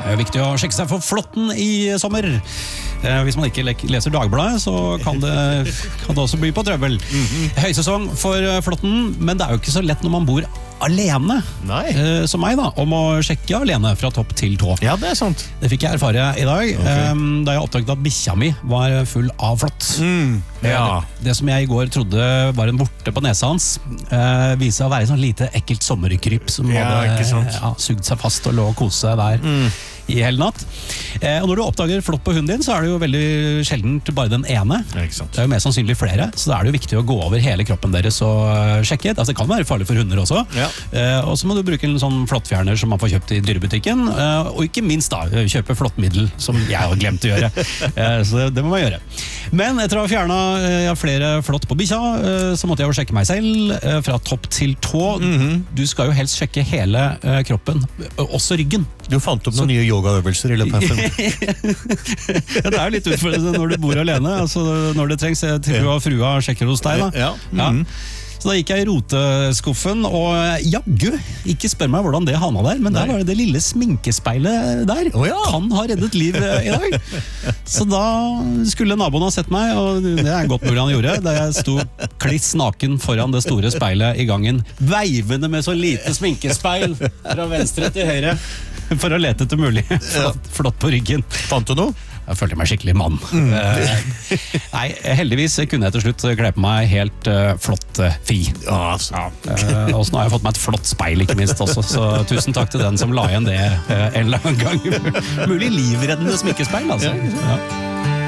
Det er viktig å sjekke seg for flåtten i sommer. Hvis man ikke leser Dagbladet, så kan det også bli på trøbbel. Høysesong for flåtten, men det er jo ikke så lett når man bor alene, som meg da, om å sjekke alene fra topp til tå. Ja, det er sant. Det fikk jeg erfare i dag, da jeg oppdaget at bikkja mi var full av flått. Det som jeg i går trodde var en vorte på nesa hans, viser seg å være et sånn lite ekkelt sommerkryp som hadde sugd seg fast og lå og kose der i hele natt. Og når du oppdager flått på hunden din, så er det jo veldig sjeldent bare den ene. Det er jo mest sannsynlig flere, så da er det jo viktig å gå over hele kroppen deres og sjekke. Altså, det kan være farlig for hunder også. Og så må du bruke en sånn flåttfjerner som man får kjøpt i dyrebutikken, og ikke minst da, kjøpe flåttmiddel, som jeg har glemt å gjøre. Så det må man gjøre. Men etter å ha fjernet flere flått på bikkja, så måtte jeg jo sjekke meg selv fra topp til tå. Du skal jo helst sjekke hele kroppen, også ryggen. Du fant opp noen nye yogaøvelser i løpet av 5 Det er jo litt utfordrende når du bor alene, altså når det trengs til du og frua sjekker hos deg da. Så da gikk jeg i roteskuffen, og jaggu, ikke spør meg hvordan det havna der, men der var det lille sminkespeilet der. Kan ha reddet liv i dag. Så da skulle naboen ha sett meg, og det er godt mulig han gjorde, da jeg sto kliss naken foran det store speilet i gangen, veivende med så lite sminkespeil fra venstre til høyre, for å lete etter mulig flått på ryggen. Fant du noe? Jeg følte meg skikkelig mann. Nei, heldigvis kunne jeg til slutt kle på meg helt flott fri. Og så nå har jeg fått meg et flott speil, ikke minst også, så tusen takk til den som la igjen det en eller annen gang. Mulig livreddende sminkespeil, altså.